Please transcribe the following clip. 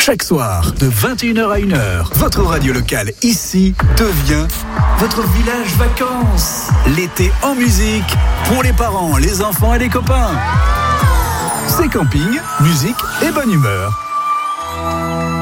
Chaque soir, de 21h à 1h, votre radio locale ici devient votre village vacances. L'été en musique, pour les parents, les enfants et les copains. C'est camping, musique et bonne humeur.